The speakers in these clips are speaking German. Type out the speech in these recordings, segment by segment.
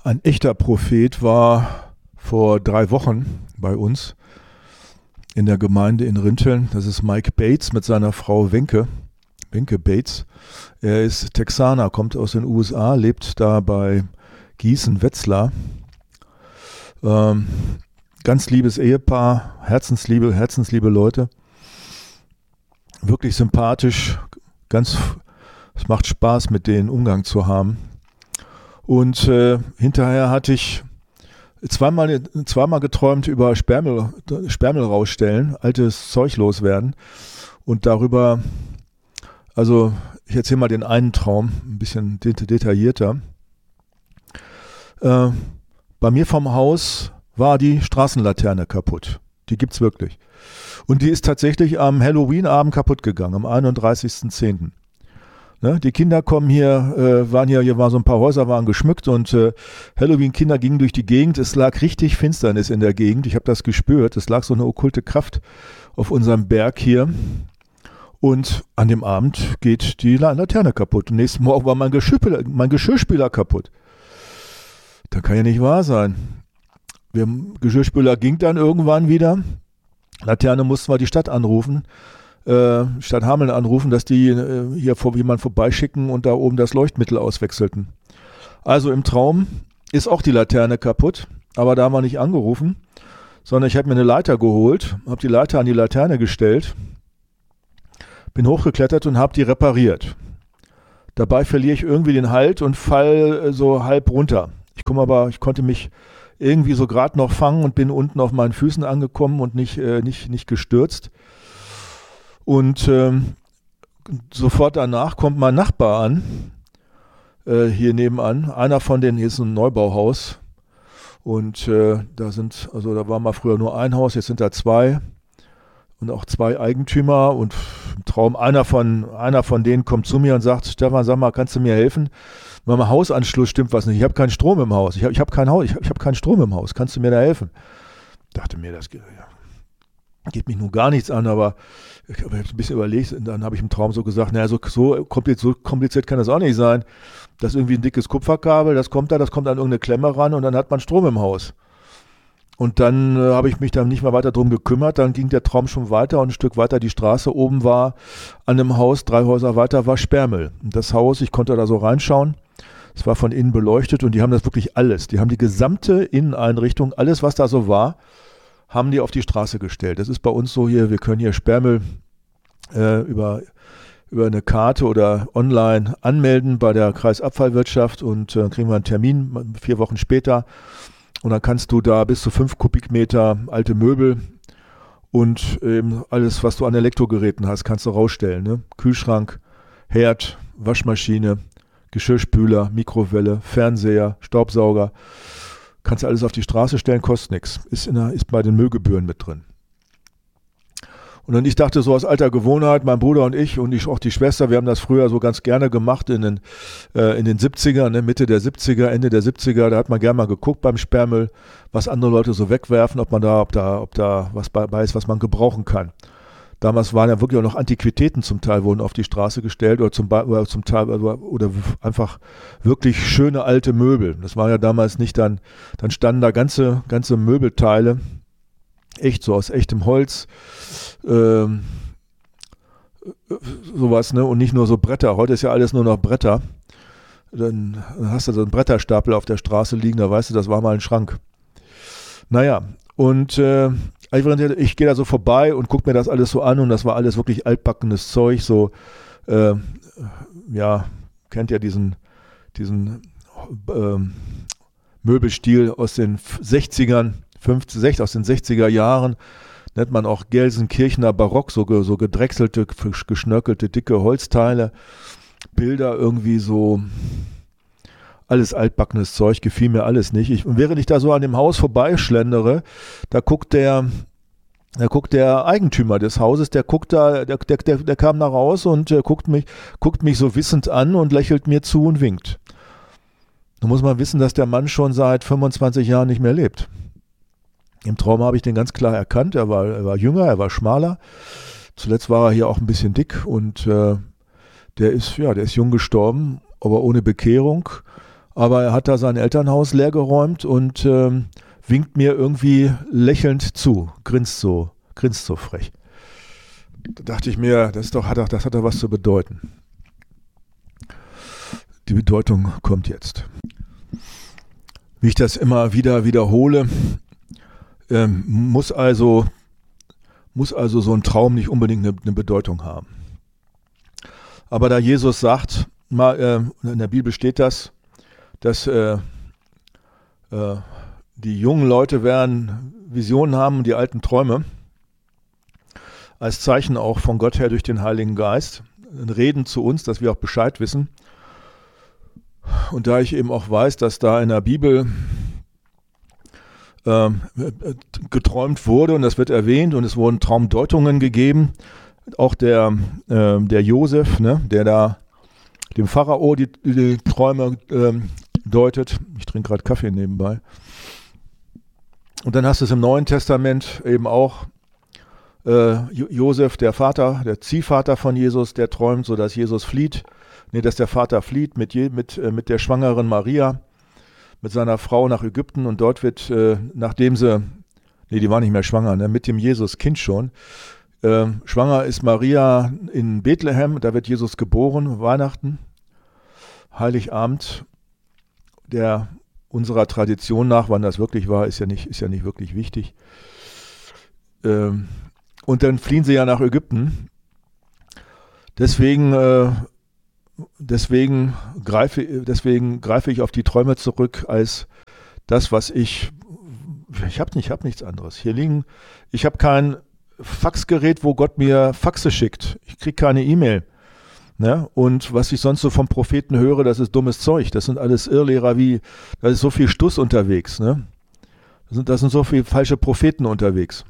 Ein echter Prophet war vor 3 Wochen bei uns in der Gemeinde in Rinteln. Das ist Mike Bates mit seiner Frau Wenke Bates. Er ist Texaner, kommt aus den USA, lebt da bei Gießen-Wetzlar. Ganz liebes Ehepaar, herzensliebe Leute. Wirklich sympathisch, es macht Spaß, mit denen Umgang zu haben. Und hinterher hatte ich zweimal geträumt über Sperrmüll rausstellen, altes Zeug loswerden. Und darüber, also ich erzähle mal den einen Traum, ein bisschen detaillierter. Bei mir vom Haus war die Straßenlaterne kaputt. Die gibt's wirklich. Und die ist tatsächlich am Halloween-Abend kaputt gegangen, am 31.10. Ne? Die Kinder kommen hier waren so ein paar Häuser, waren geschmückt und Halloween-Kinder gingen durch die Gegend. Es lag richtig Finsternis in der Gegend. Ich habe das gespürt. Es lag so eine okkulte Kraft auf unserem Berg hier. Und an dem Abend geht die Laterne kaputt. Und nächsten Morgen war mein Geschirrspüler kaputt. Das kann ja nicht wahr sein. Geschirrspüler ging dann irgendwann wieder. Laterne mussten wir die Stadt anrufen. Stadt Hameln anrufen, dass die hier jemanden vorbeischicken und da oben das Leuchtmittel auswechselten. Also im Traum ist auch die Laterne kaputt, aber da haben wir nicht angerufen, sondern ich habe mir eine Leiter geholt, habe die Leiter an die Laterne gestellt, bin hochgeklettert und habe die repariert. Dabei verliere ich irgendwie den Halt und fall so halb runter. Ich konnte mich irgendwie so gerade noch fangen und bin unten auf meinen Füßen angekommen und nicht gestürzt. Und sofort danach kommt mein Nachbar an, hier nebenan. Einer von denen, hier ist ein Neubauhaus. Und da war mal früher nur ein Haus, jetzt sind da 2. Und auch 2 Eigentümer. Und im Traum, einer von denen kommt zu mir und sagt: Stefan, sag mal, kannst du mir helfen? Bei meinem Hausanschluss stimmt was nicht. Ich habe keinen Strom im Haus. Ich habe keinen Strom im Haus. Kannst du mir da helfen? Ich dachte mir, das geht mich nun gar nichts an, aber ich habe ein bisschen überlegt und dann habe ich im Traum so gesagt, naja, so kompliziert kann das auch nicht sein. Das ist irgendwie ein dickes Kupferkabel, das kommt an irgendeine Klemme ran und dann hat man Strom im Haus. Und dann habe ich mich dann nicht mehr weiter drum gekümmert, dann ging der Traum schon weiter und ein Stück weiter die Straße oben war an einem Haus, 3 Häuser weiter war Sperrmüll. Und das Haus, ich konnte da so reinschauen, es war von innen beleuchtet und die haben das wirklich alles, die haben die gesamte Inneneinrichtung, alles was da so war, haben die auf die Straße gestellt. Das ist bei uns so hier, wir können hier Sperrmüll über eine Karte oder online anmelden bei der Kreisabfallwirtschaft und dann kriegen wir einen Termin 4 Wochen später und dann kannst du da bis zu 5 Kubikmeter alte Möbel und eben alles, was du an Elektrogeräten hast, kannst du rausstellen. Ne? Kühlschrank, Herd, Waschmaschine, Geschirrspüler, Mikrowelle, Fernseher, Staubsauger. Kannst du alles auf die Straße stellen, kostet nichts. Ist bei den Müllgebühren mit drin. Und dann ich dachte so aus alter Gewohnheit, mein Bruder und ich auch die Schwester, wir haben das früher so ganz gerne gemacht in den 70ern, ne, Mitte der 70er, Ende der 70er, da hat man gerne mal geguckt beim Sperrmüll, was andere Leute so wegwerfen, ob da was bei ist, was man gebrauchen kann. Damals waren ja wirklich auch noch Antiquitäten zum Teil, wurden auf die Straße gestellt oder einfach wirklich schöne alte Möbel. Das war ja damals nicht dann standen da ganze Möbelteile, echt so aus echtem Holz, sowas, ne? Und nicht nur so Bretter. Heute ist ja alles nur noch Bretter. Dann hast du so einen Bretterstapel auf der Straße liegen, da weißt du, das war mal ein Schrank. Naja, und ich gehe da so vorbei und gucke mir das alles so an und das war alles wirklich altbackenes Zeug, so, kennt ja diesen Möbelstil aus den 60ern, aus den 60er Jahren, nennt man auch Gelsenkirchener Barock, so gedrechselte, geschnörkelte, dicke Holzteile, Bilder irgendwie so, alles altbackenes Zeug, gefiel mir alles nicht. Und während ich da so an dem Haus vorbeischlendere, da guckt der Eigentümer des Hauses, der kam da raus und guckt mich so wissend an und lächelt mir zu und winkt. Da muss man wissen, dass der Mann schon seit 25 Jahren nicht mehr lebt. Im Traum habe ich den ganz klar erkannt, er war jünger, er war schmaler. Zuletzt war er hier auch ein bisschen dick und der ist jung gestorben, aber ohne Bekehrung. Aber er hat da sein Elternhaus leergeräumt und winkt mir irgendwie lächelnd zu, grinst so frech. Da dachte ich mir, das hat doch was zu bedeuten. Die Bedeutung kommt jetzt. Wie ich das immer wieder wiederhole, muss also so ein Traum nicht unbedingt eine Bedeutung haben. Aber da Jesus sagt, in der Bibel steht das, dass die jungen Leute werden Visionen haben und die alten Träume, als Zeichen auch von Gott her durch den Heiligen Geist, reden zu uns, dass wir auch Bescheid wissen. Und da ich eben auch weiß, dass da in der Bibel geträumt wurde und das wird erwähnt und es wurden Traumdeutungen gegeben, auch der Josef, ne, der da dem Pharao die Träume deutet. Ich trinke gerade Kaffee nebenbei. Und dann hast du es im Neuen Testament eben auch Josef, der Ziehvater von Jesus, der träumt, sodass Jesus flieht. Dass der Vater flieht mit der schwangeren Maria, mit seiner Frau nach Ägypten und dort wird, nachdem die war nicht mehr schwanger, ne, mit dem Jesus-Kind schon, schwanger ist Maria in Bethlehem, da wird Jesus geboren, Weihnachten, Heiligabend, der unserer Tradition nach, wann das wirklich war, ist ja nicht wirklich wichtig. Und dann fliehen sie ja nach Ägypten. Deswegen greife ich auf die Träume zurück als das, was ich habe nichts anderes. Ich habe kein Faxgerät, wo Gott mir Faxe schickt. Ich kriege keine E-Mail. Ne? Und was ich sonst so vom Propheten höre, das ist dummes Zeug. Das sind alles Irrlehrer, da ist so viel Stuss unterwegs. Ne? Da sind so viele falsche Propheten unterwegs.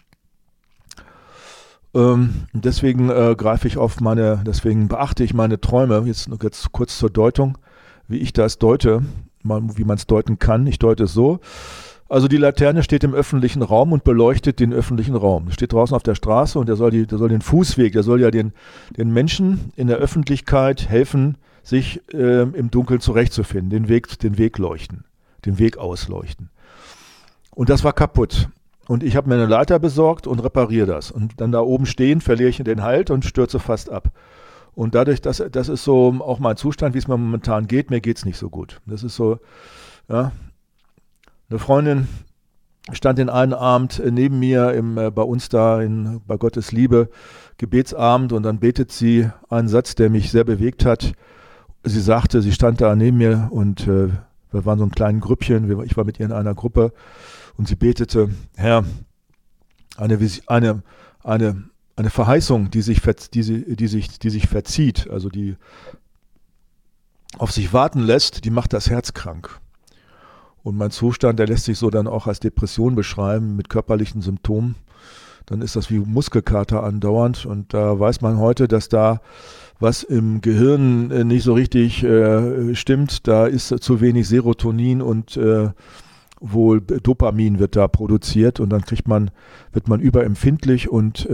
Deswegen deswegen beachte ich meine Träume, jetzt kurz zur Deutung, wie ich das deute, wie man es deuten kann. Ich deute es so. Also die Laterne steht im öffentlichen Raum und beleuchtet den öffentlichen Raum. Steht draußen auf der Straße und der soll den Fußweg, der soll ja den Menschen in der Öffentlichkeit helfen, sich im Dunkeln zurechtzufinden, den Weg leuchten, den Weg ausleuchten. Und das war kaputt. Und ich habe mir eine Leiter besorgt und repariere das. Und dann da oben stehen, verliere ich den Halt und stürze fast ab. Und dadurch, das ist so auch mein Zustand, wie es mir momentan geht. Mir geht es nicht so gut. Das ist so, ja. Eine Freundin stand den einen Abend neben mir bei uns da bei Gottes Liebe, Gebetsabend, und dann betet sie einen Satz, der mich sehr bewegt hat. Sie sagte, sie stand da neben mir und wir waren so ein kleines Grüppchen, ich war mit ihr in einer Gruppe. Und sie betete, Herr, eine Verheißung, die sich verzieht, also die auf sich warten lässt, die macht das Herz krank. Und mein Zustand, der lässt sich so dann auch als Depression beschreiben, mit körperlichen Symptomen. Dann ist das wie Muskelkater andauernd. Und da weiß man heute, dass da was im Gehirn nicht so richtig stimmt. Da ist zu wenig Serotonin und wohl Dopamin wird da produziert und dann wird man überempfindlich und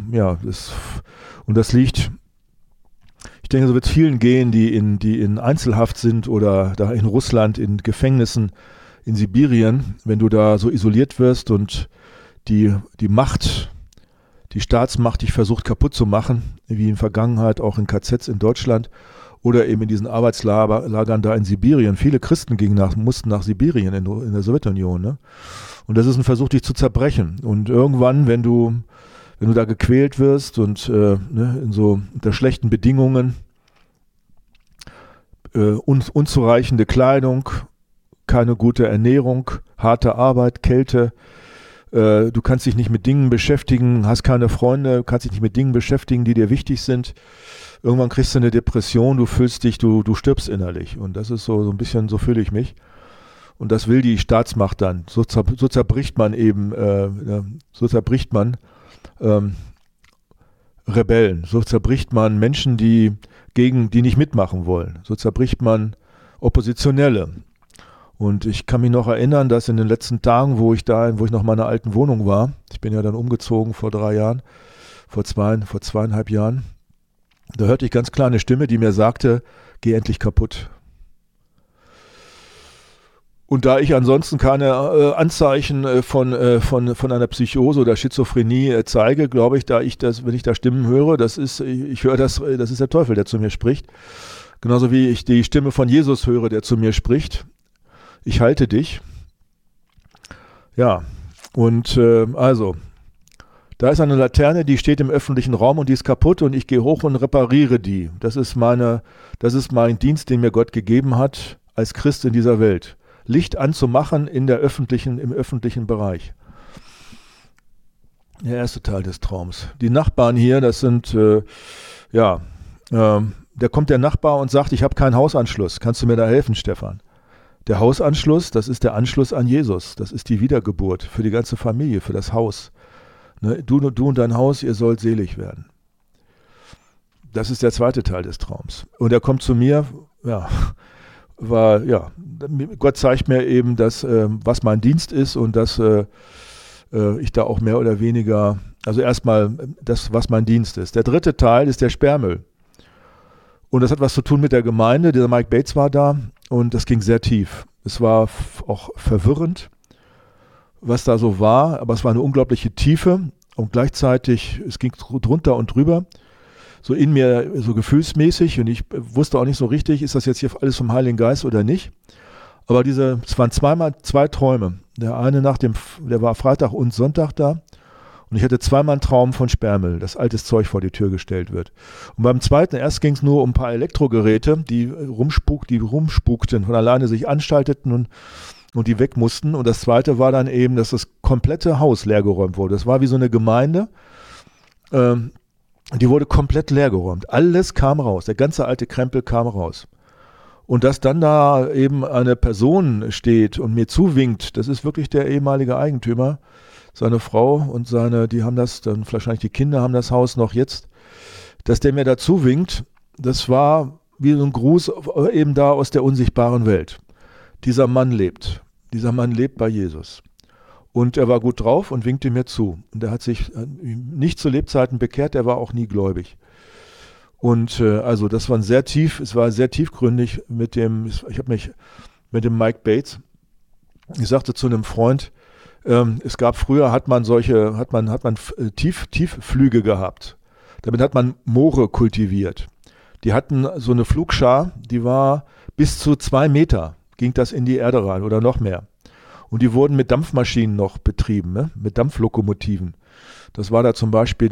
das liegt, ich denke, so wird es vielen gehen, die in Einzelhaft sind oder da in Russland, in Gefängnissen, in Sibirien, wenn du da so isoliert wirst und die Macht, die Staatsmacht dich versucht kaputt zu machen, wie in Vergangenheit auch in KZs in Deutschland, oder eben in diesen Arbeitslagern da in Sibirien. Viele Christen mussten nach Sibirien in der Sowjetunion. Ne? Und das ist ein Versuch, dich zu zerbrechen. Und irgendwann, wenn du da gequält wirst und in so unter schlechten Bedingungen, unzureichende Kleidung, keine gute Ernährung, harte Arbeit, Kälte, du kannst dich nicht mit Dingen beschäftigen, hast keine Freunde, kannst dich nicht mit Dingen beschäftigen, die dir wichtig sind. Irgendwann kriegst du eine Depression, du stirbst innerlich. Und das ist so ein bisschen, so fühle ich mich. Und das will die Staatsmacht dann. So zerbricht man eben, Rebellen. So zerbricht man Menschen, die nicht mitmachen wollen. So zerbricht man Oppositionelle. Und ich kann mich noch erinnern, dass in den letzten Tagen, wo ich noch in meiner alten Wohnung war, ich bin ja dann umgezogen vor 3 Jahren, vor 2,5 Jahren, da hörte ich ganz klar eine Stimme, die mir sagte, geh endlich kaputt. Und da ich ansonsten keine Anzeichen von einer Psychose oder Schizophrenie zeige, glaube ich, wenn ich da Stimmen höre, ich höre das ist der Teufel, der zu mir spricht. Genauso wie ich die Stimme von Jesus höre, der zu mir spricht. Ich halte dich. Ja, und also, da ist eine Laterne, die steht im öffentlichen Raum und die ist kaputt und ich gehe hoch und repariere die. Das ist mein Dienst, den mir Gott gegeben hat als Christ in dieser Welt. Licht anzumachen im öffentlichen Bereich. Der erste Teil des Traums. Die Nachbarn hier, das sind, da kommt der Nachbar und sagt, ich habe keinen Hausanschluss. Kannst du mir da helfen, Stefan? Der Hausanschluss, das ist der Anschluss an Jesus. Das ist die Wiedergeburt für die ganze Familie, für das Haus. Ne, du und dein Haus, ihr sollt selig werden. Das ist der zweite Teil des Traums. Und er kommt zu mir, Gott zeigt mir eben, was mein Dienst ist und dass ich da auch mehr oder weniger, also erstmal das, was mein Dienst ist. Der dritte Teil ist der Sperrmüll. Und das hat was zu tun mit der Gemeinde. Dieser Mike Bates war da und das ging sehr tief. Es war auch verwirrend, was da so war, aber es war eine unglaubliche Tiefe und gleichzeitig, es ging drunter und drüber. So in mir, so gefühlsmäßig, und ich wusste auch nicht so richtig, ist das jetzt hier alles vom Heiligen Geist oder nicht. Aber es waren zwei Träume. Der eine der war Freitag und Sonntag da, und ich hatte zweimal einen Traum von Sperrmüll, dass altes Zeug vor die Tür gestellt wird. Und beim zweiten, erst ging es nur um ein paar Elektrogeräte, die rumspukten, von alleine sich anschalteten und die weg mussten. Und das zweite war dann eben, dass das komplette Haus leergeräumt wurde. Das war wie so eine Gemeinde, die wurde komplett leergeräumt. Alles kam raus. Der ganze alte Krempel kam raus. Und dass dann da eben eine Person steht und mir zuwinkt, das ist wirklich der ehemalige Eigentümer, seine Frau und die haben das, dann wahrscheinlich die Kinder haben das Haus noch jetzt, dass der mir da zuwinkt, das war wie so ein Gruß eben da aus der unsichtbaren Welt. Dieser Mann lebt bei Jesus. Und er war gut drauf und winkte mir zu. Und er hat sich nicht zu Lebzeiten bekehrt, er war auch nie gläubig. Und also das war es war sehr tiefgründig ich habe mich mit dem Mike Bates, ich sagte zu einem Freund, es gab früher, hat man Tiefflüge gehabt. Damit hat man Moore kultiviert. Die hatten so eine Flugschar, die war bis zu 2 Meter, ging das in die Erde rein oder noch mehr. Und die wurden mit Dampfmaschinen noch betrieben, ne? Mit Dampflokomotiven. Das war da zum Beispiel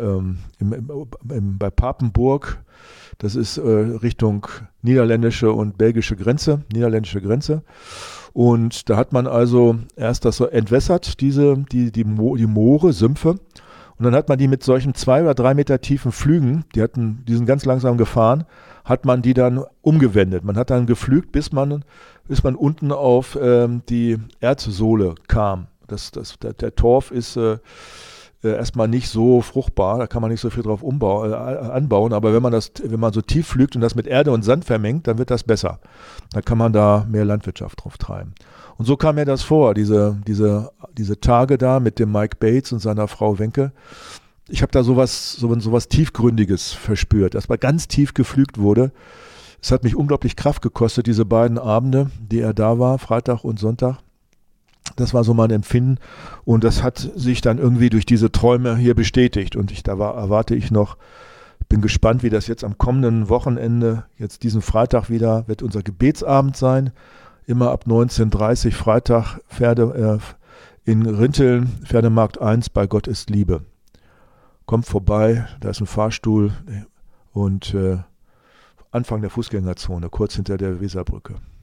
bei Papenburg, das ist Richtung niederländische Grenze. Und da hat man also erst das so entwässert, die Moore, Sümpfe. Und dann hat man die mit solchen 2 oder 3 Meter tiefen Flügen, die sind ganz langsam gefahren, hat man die dann umgewendet. Man hat dann geflügt, bis man unten auf die Erdsohle kam. Der Torf ist erstmal nicht so fruchtbar, da kann man nicht so viel drauf anbauen, aber wenn man so tief pflügt und das mit Erde und Sand vermengt, dann wird das besser. Dann kann man da mehr Landwirtschaft drauf treiben. Und so kam mir das vor, diese Tage da mit dem Mike Bates und seiner Frau Wenke. Ich habe da sowas Tiefgründiges verspürt, dass mal ganz tief gepflügt wurde. Es hat mich unglaublich Kraft gekostet, diese beiden Abende, die er da war, Freitag und Sonntag. Das war so mein Empfinden und das hat sich dann irgendwie durch diese Träume hier bestätigt und erwarte ich noch, bin gespannt, wie das jetzt am kommenden Wochenende, jetzt diesen Freitag wieder, wird unser Gebetsabend sein, immer ab 19:30 Uhr Freitag, in Rinteln, Pferdemarkt 1 bei Gott ist Liebe. Kommt vorbei, da ist ein Fahrstuhl und Anfang der Fußgängerzone, kurz hinter der Weserbrücke.